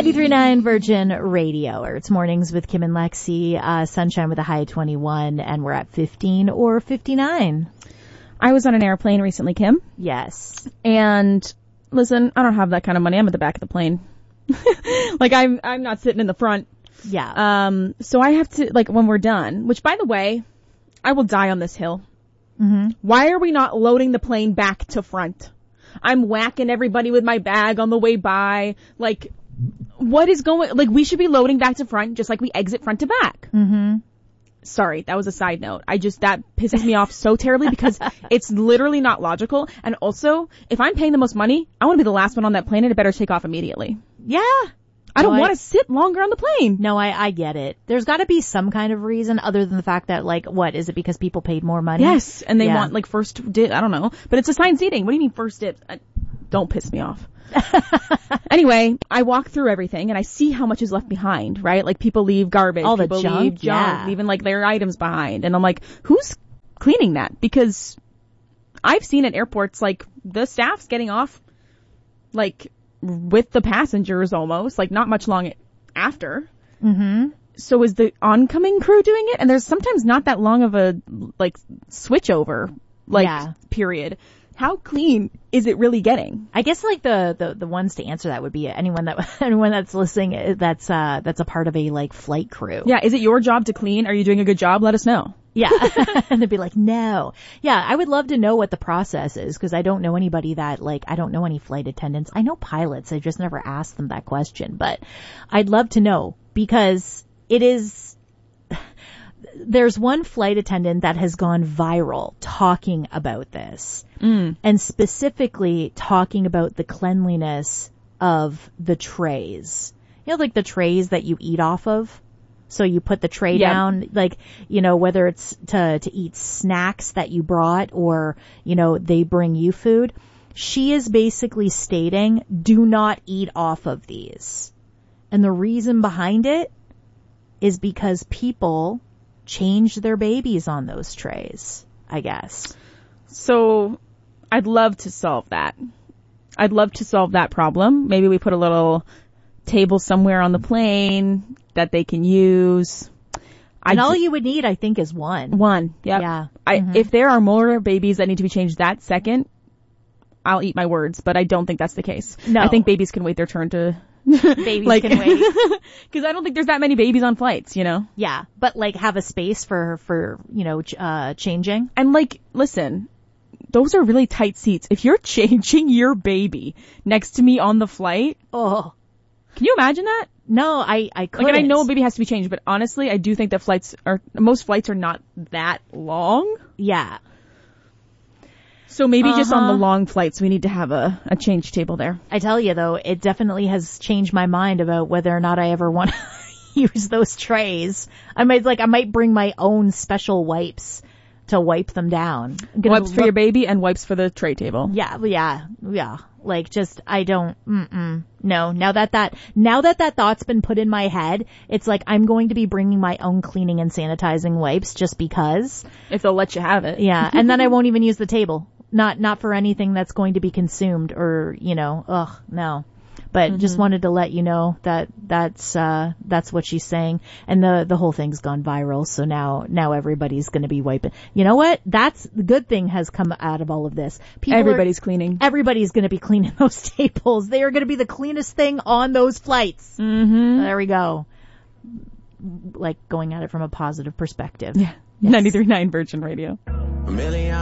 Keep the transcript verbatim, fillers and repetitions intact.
ninety-three point nine Virgin Radio. Or it's mornings with Kim and Lexi. Uh, sunshine with a high of twenty-one, and we're at fifteen or fifty-nine. I was on an airplane recently, Kim. Yes. And listen, I don't have that kind of money. I'm at the back of the plane. Like I'm, I'm not sitting in the front. Yeah. Um. So I have to, like, when we're done. Which, by the way, I will die on this hill. Mm-hmm. Why are we not loading the plane back to front? I'm whacking everybody with my bag on the way by. Like, what is going, like, we should be loading back to front just like we exit front to back. Mm-hmm. Sorry, that was a side note. I just, that pisses me off so terribly because it's literally not logical. And also, if I'm paying the most money, I want to be the last one on that plane and it better take off immediately. Yeah. I don't no, want to sit longer on the plane. No, I, I get it. There's got to be some kind of reason other than the fact that, like, what, is it because people paid more money? Yes, and they yeah. want, like, first dip. I don't know. But it's assigned seating. What do you mean first dip? I, don't piss me off. Anyway, I walk through everything and I see how much is left behind, right? Like, people leave garbage. All the people junk, leave junk, yeah. leaving, like, their items behind. And I'm like, who's cleaning that? Because I've seen at airports, like, the staff's getting off, like, with the passengers almost, like, not much long after. Mm-hmm. So is the oncoming crew doing it? And there's sometimes not that long of a, like, switch over, like, yeah. period. How clean is it really getting? I guess, like, the, the, the ones to answer that would be anyone that, anyone that's listening that's, uh, that's a part of a, like, flight crew. Yeah. Is it your job to clean? Are you doing a good job? Let us know. Yeah. And they'd be like, no. Yeah, I would love to know what the process is because I don't know anybody that, like, I don't know any flight attendants. I know pilots. I just never asked them that question. But I'd love to know because it is, there's one flight attendant that has gone viral talking about this. Mm. And specifically talking about the cleanliness of the trays. You know, like the trays that you eat off of? So you put the tray yeah. down, like, you know, whether it's to, to eat snacks that you brought or, you know, they bring you food. She is basically stating, do not eat off of these. And the reason behind it is because people change their babies on those trays, I guess. So I'd love to solve that. I'd love to solve that problem. Maybe we put a little table somewhere on the plane that they can use. And I all d- you would need, I think, is one. One. Yep. Yeah. I, mm-hmm. If there are more babies that need to be changed that second, I'll eat my words, but I don't think that's the case. No. I think babies can wait their turn to... Babies like, can wait. Because I don't think there's that many babies on flights, you know? Yeah. But, like, have a space for, for you know, ch- uh, changing. And, like, listen, those are really tight seats. If you're changing your baby next to me on the flight... Oh. Can you imagine that? No, I, I couldn't. Like, and I know a baby has to be changed, but honestly, I do think that flights are, most flights are not that long. Yeah. So maybe uh-huh. just on the long flights, we need to have a, a change table there. I tell you though, it definitely has changed my mind about whether or not I ever want to use those trays. I might, like, I might bring my own special wipes to wipe them down. Wipes look- for your baby and wipes for the tray table. Yeah, yeah, yeah. Like, just, I don't, mm-mm. No, now that that, now that that thought's been put in my head, it's like I'm going to be bringing my own cleaning and sanitizing wipes just because. If they'll let you have it. Yeah, and then I won't even use the table. Not, not for anything that's going to be consumed or, you know, ugh, no. But mm-hmm. just wanted to let you know that that's, uh, that's what she's saying. And the, the whole thing's gone viral. So now, now everybody's going to be wiping. You know what? That's the good thing has come out of all of this. People Everybody's are, cleaning. Everybody's going to be cleaning those tables. They are going to be the cleanest thing on those flights. Mm-hmm. There we go. Like going at it from a positive perspective. Yeah. Yes. ninety-three point nine Virgin Radio. A million